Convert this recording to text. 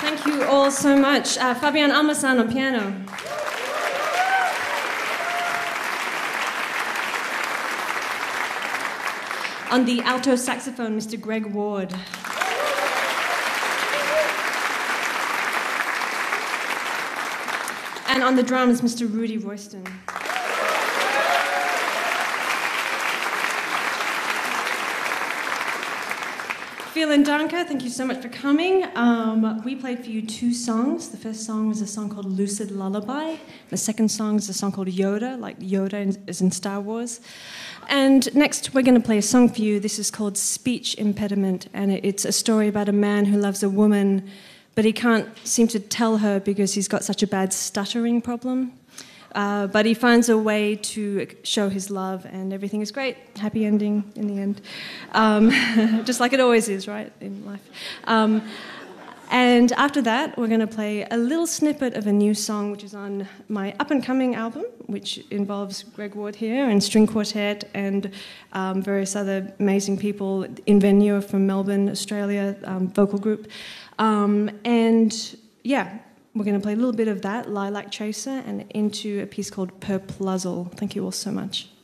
Thank you all so much. Fabian Amasan on piano. On the alto saxophone, Mr. Greg Ward. And on the drums, Mr. Rudy Royston. Vielen Danke, thank you so much for coming. We played for you 2 songs. The first song was a song called Lucid Lullaby. The second song is a song called Yoda, like Yoda is in Star Wars. And next we're going to play a song for you. This is called Speech Impediment, and it's a story about a man who loves a woman, but he can't seem to tell her because he's got such a bad stuttering problem. But he finds a way to show his love, and everything is great. Happy ending in the end. Just like it always is, right, in life. And after that, we're going to play a little snippet of a new song, which is on my up-and-coming album, which involves Greg Ward here and string quartet and various other amazing people. Invenio from Melbourne, Australia, vocal group. We're going to play a little bit of that, Lilac Chaser, and into a piece called Perpluzzle. Thank you all so much.